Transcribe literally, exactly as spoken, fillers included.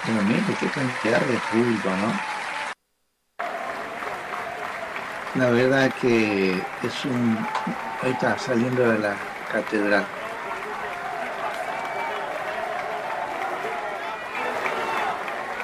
Pero mire, qué cantidad de público, ¿no? La verdad que es un... Ahí está saliendo de la catedral.